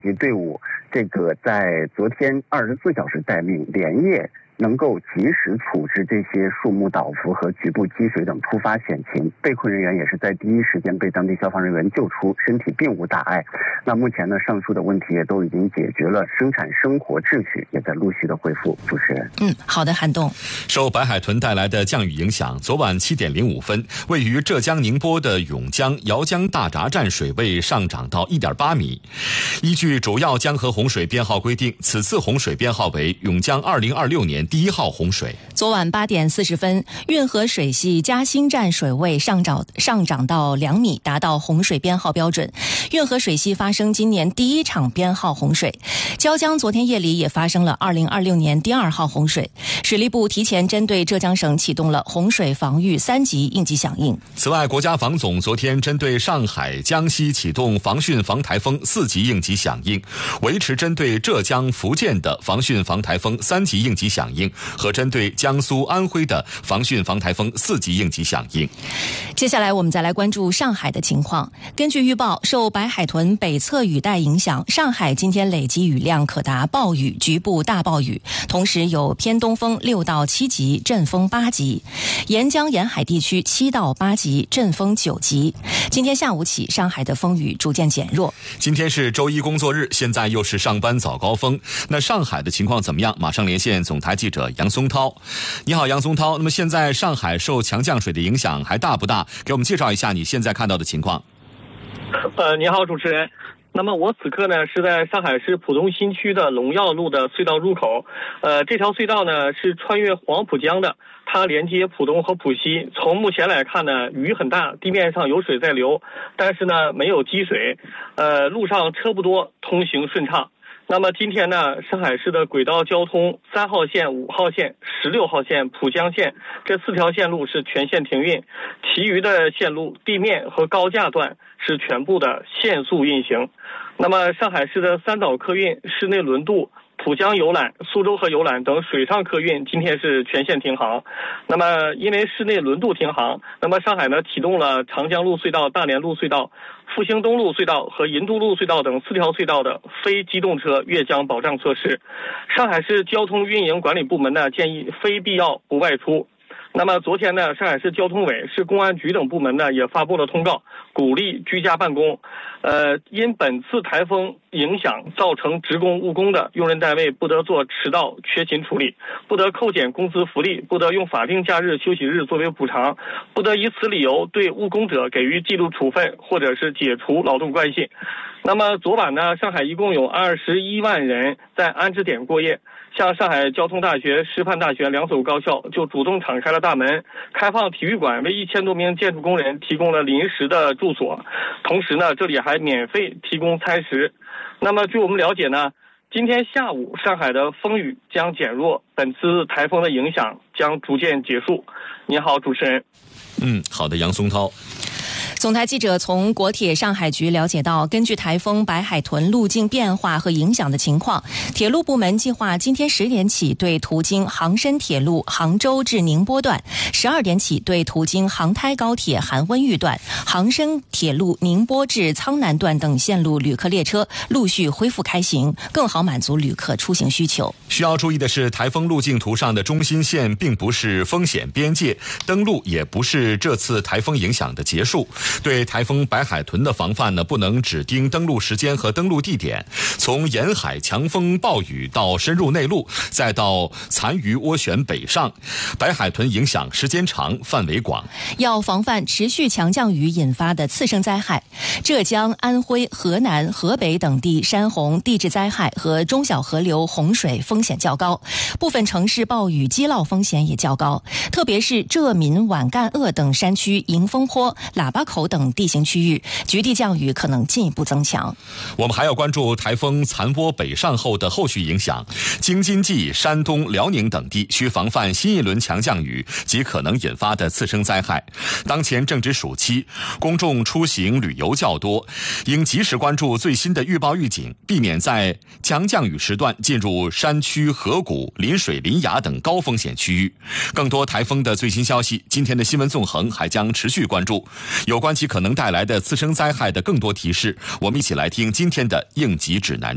队伍这个在昨天24小时待命，连夜能够及时处置这些树木倒伏和局部积水等突发险情，被困人员也是在第一时间被当地消防人员救出，身体并无大碍。那目前呢，上述的问题也都已经解决了，生产生活秩序也在陆续的恢复。主持人， 好的，韩栋。 受白海豚带来的降雨影响，昨晚7点05分，位于浙江宁波的甬江姚江大闸站水位上涨到1.8米。依据主要江河洪水编号规定，此次洪水编号为甬江2026年第1号洪水。 昨晚8点40分，运河水系嘉兴站水位上涨到2米，达到洪水编号标准。运河水系发生今年第1场编号洪水。椒江昨天夜里也发生了2026年第2号洪水。水利部提前针对浙江省启动了洪水防御3级应急响应。 此外，国家防总昨天针对上海、江西启动防汛防台风4级应急响应，维持针对浙江、福建的防汛防台风3级应急响应和针对江苏、安徽的防汛防台风4级应急响应。 接下来我们再来关注上海的情况。根据预报，受白海豚北侧雨带影响，上海今天累积雨量可达暴雨、局部大暴雨，同时有偏东风6到7级，阵风8级；沿江沿海地区7到8级，阵风9级。今天下午起，上海的风雨逐渐减弱。 今天是周一工作日，现在又是上班早高峰。那上海的情况怎么样？马上连线总台记者杨松涛。你好，杨松涛。那么现在上海受强降水的影响还大不大？给我们介绍一下你现在看到的情况。 你好，主持人。那么我此刻呢是在上海市浦东新区的龙耀路的隧道入口。这条隧道呢是穿越黄浦江的，它连接浦东和浦西。从目前来看呢，雨很大，地面上有水在流，但是呢没有积水。路上车不多，通行顺畅。那么今天呢，上海市的轨道交通3号线、5号线、16号线、浦江线这4条线路是全线停运，其余的线路地面和高架段是全部的限速运行。那么上海市的三岛客运、市内轮渡、浦江游览、苏州河游览等水上客运今天是全线停航。那么因为市内轮渡停航，那么上海呢启动了长江路隧道、大连路隧道、复兴东路隧道和银都路隧道等4条隧道的非机动车越江保障措施。上海市交通运营管理部门呢建议非必要不外出。那么昨天呢，上海市交通委、市公安局等部门呢也发布了通告，鼓励居家办公。因本次台风影响造成职工误工的用人单位不得做迟到、缺勤处理，不得扣减工资福利，不得用法定假日、休息日作为补偿，不得以此理由对误工者给予纪律处分或者是解除劳动关系。那么昨晚呢，上海一共有21万人在安置点过夜。像上海交通大学、师范大学2所高校就主动敞开了大门，开放体育馆为1000多名建筑工人提供了临时的住所，同时呢，这里还免费提供餐食。那么据我们了解呢，今天下午上海的风雨将减弱，本次台风的影响将逐渐结束。你好，主持人。 好的，杨松涛。 总台记者从国铁上海局了解到，根据台风白海豚路径变化和影响的情况，铁路部门计划今天10点起对途经杭深铁路杭州至宁波段，12点起对途经杭台高铁韩温峪段、杭深铁路宁波至苍南段等线路旅客列车陆续恢复开行，更好满足旅客出行需求。 需要注意的是，台风路径图上的中心线并不是风险边界，登陆也不是这次台风影响的结束。对台风白海豚的防范呢，不能只盯登陆时间和登陆地点，从沿海强风暴雨到深入内陆，再到残余涡旋北上，白海豚影响时间长、范围广。 要防范持续强降雨引发的次生灾害，浙江、安徽、河南、河北等地山洪、地质灾害和中小河流洪水风险较高，部分城市暴雨积涝风险也较高，特别是浙闽皖赣鄂等山区、迎风坡、喇叭口等地形区域，局地降雨可能进一步增强。 我们还要关注台风残波北上后的后续影响，京津冀、山东、辽宁等地需防范新一轮强降雨及可能引发的次生灾害。当前正值暑期，公众出行旅游较多，应及时关注最新的预报预警，避免在强降雨时段进入山区、河谷、临水、临崖等高风险区域。更多台风的最新消息，今天的新闻纵横还将持续关注。有关其可能带来的次生灾害的更多提示，我们一起来听今天的应急指南。